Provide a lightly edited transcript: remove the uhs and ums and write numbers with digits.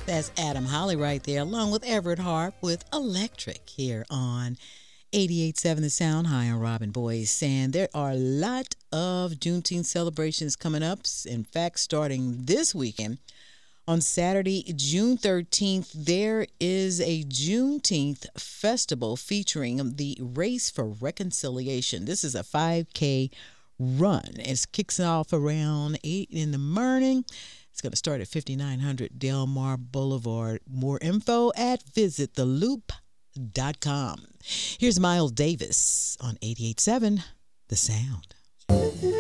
That's Adam Holly right there, along with Everett Harp with Electric here on 88.7 The Sound. Hi, I'm Robin Boyce, and there are a lot of Juneteenth celebrations coming up. In fact, starting this weekend, on Saturday, June 13th, there is a Juneteenth festival featuring the Race for Reconciliation. This is a 5K run. It kicks off around 8 in the morning. It's going to start at 5900 Delmar Boulevard. More info at visittheloop.com. Here's Miles Davis on 88.7 The Sound.